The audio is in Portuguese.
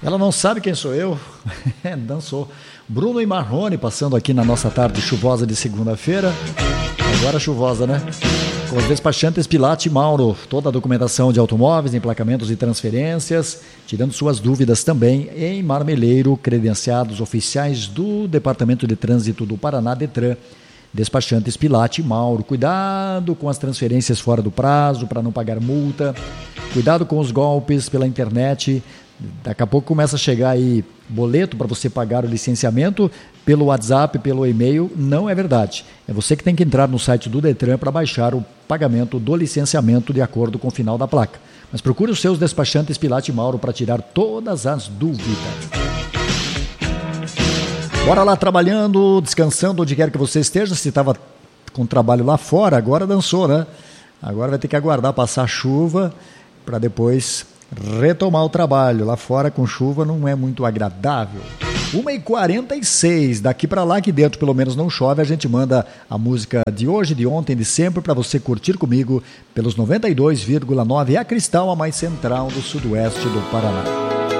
Ela não sabe quem sou eu. Dançou. Bruno e Marrone passando aqui na nossa tarde chuvosa de segunda-feira. Agora chuvosa, né? Com os despachantes Pilate e Mauro. Toda a documentação de automóveis, emplacamentos e transferências. Tirando suas dúvidas também em Marmeleiro. Credenciados oficiais do Departamento de Trânsito do Paraná, Detran. Despachantes Pilate e Mauro. Cuidado com as transferências fora do prazo para não pagar multa. Cuidado com os golpes pela internet. Daqui a pouco começa a chegar aí boleto para você pagar o licenciamento pelo WhatsApp, pelo e-mail. Não é verdade. É você que tem que entrar no site do Detran para baixar o pagamento do licenciamento de acordo com o final da placa. Mas procure os seus despachantes Pilate e Mauro para tirar todas as dúvidas. Bora lá trabalhando, descansando onde quer que você esteja. Se estava com trabalho lá fora, agora dançou, né? Agora vai ter que aguardar passar a chuva para depois retomar o trabalho. Lá fora com chuva não é muito agradável. 1h46, daqui para lá, que dentro pelo menos não chove, a gente manda a música de hoje, de ontem, de sempre, para você curtir comigo pelos 92,9, a Cristal, a mais central do sudoeste do Paraná.